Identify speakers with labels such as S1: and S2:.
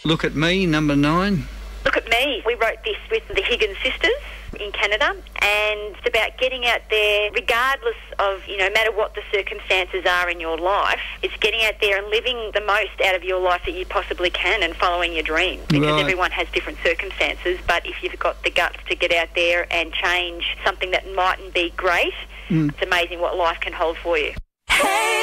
S1: Look at Me, number 9.
S2: Look at Me. We wrote this with the Higgins sisters in Canada, and it's about getting out there regardless of, no matter what the circumstances are in your life. It's getting out there and living the most out of your life that you possibly can and following your dream, because everyone has different circumstances. But if you've got the guts to get out there and change something that mightn't be great, it's amazing what life can hold for you.